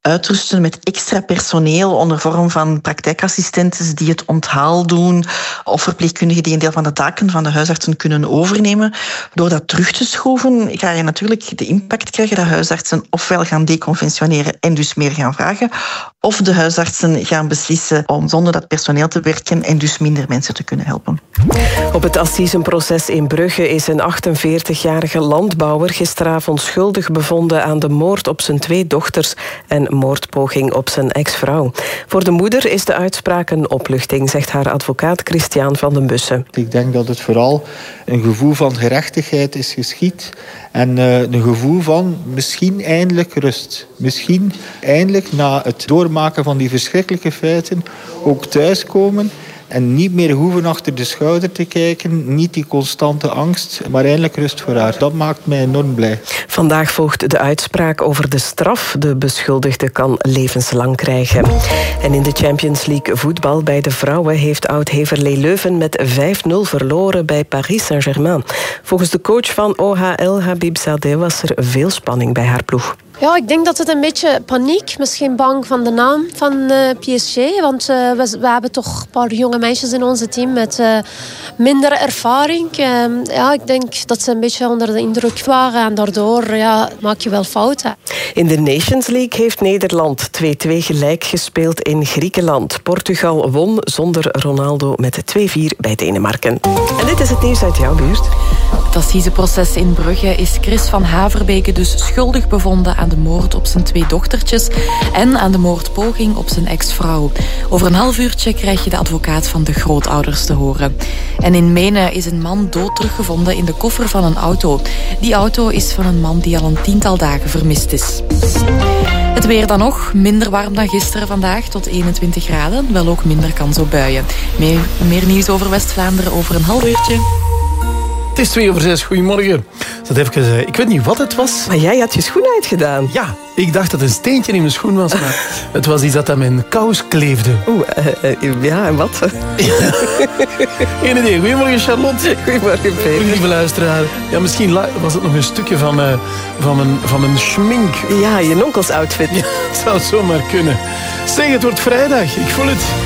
uitrusten met extra personeel onder vorm van praktijkassistenten die het onthaal doen of verpleegkundigen die een deel van de taken van de huisartsen kunnen overnemen. Door dat terug te schroeven ga je natuurlijk de impact krijgen dat huisartsen ofwel gaan deconventioneren en dus meer gaan vragen, of de huisartsen gaan beslissen om zonder dat personeel te werken en dus minder mensen te kunnen helpen. Op het assisenproces in Brugge is een 48-jarige landbouwer gisteravond schuldig bevonden aan de moord op zijn 2 dochters en moordpoging op zijn ex-vrouw. Voor de moeder is de uitspraak een opluchting, zegt haar advocaat Christian van den Bussen. Ik denk dat het vooral een gevoel van gerechtigheid is geschied en een gevoel van misschien eindelijk rust. Misschien eindelijk na het doormaken van die verschrikkelijke feiten ook thuiskomen en niet meer hoeven achter de schouder te kijken, niet die constante angst, maar eindelijk rust voor haar. Dat maakt mij enorm blij. Vandaag volgt de uitspraak over de straf. De beschuldigde kan levenslang krijgen. En in de Champions League voetbal bij de vrouwen heeft oud-Heverlee Leuven met 5-0 verloren bij Paris Saint-Germain. Volgens de coach van OHL, Habib Zadeh, was er veel spanning bij haar ploeg. Ja, ik denk dat het een beetje paniek, misschien bang van de naam van PSG. Want we hebben toch een paar jonge meisjes in onze team met minder ervaring. Ik denk dat ze een beetje onder de indruk waren en daardoor maak je wel fouten. In de Nations League heeft Nederland 2-2 gelijk gespeeld in Griekenland. Portugal won zonder Ronaldo met 2-4 bij Denemarken. En dit is het nieuws uit jouw buurt. Het assiseproces in Brugge is Chris van Haverbeke dus schuldig bevonden aan de moord op zijn 2 dochtertjes en aan de moordpoging op zijn ex-vrouw. Over een half uurtje krijg je de advocaat van de grootouders te horen. En in Menen is een man dood teruggevonden in de koffer van een auto. Die auto is van een man die al een 10-tal dagen vermist is. Het weer dan nog, minder warm dan gisteren vandaag, tot 21 graden. Wel ook minder kans op buien. Meer nieuws over West-Vlaanderen over een half uurtje. Het is 6:02, goedemorgen. Ik weet niet wat het was. Maar jij had je schoen uitgedaan. Ja, ik dacht dat een steentje in mijn schoen was, maar het was iets dat aan mijn kous kleefde. Ja, en wat? Geen idee. Goedemorgen, Charlotte. Goedemorgen, Peter. Lieve luisteraar. Ja, misschien was het nog een stukje van mijn schmink. Ja, je onkels outfit. Ja, het zou zomaar kunnen. Zeg, het wordt vrijdag. Ik voel het.